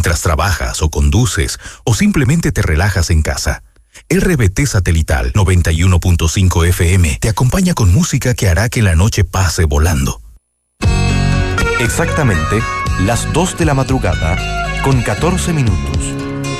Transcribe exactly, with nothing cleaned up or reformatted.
mientras trabajas o conduces o simplemente te relajas en casa. R B T Satelital noventa y uno punto cinco F M te acompaña con música que hará que la noche pase volando. Exactamente las dos de la madrugada con catorce minutos.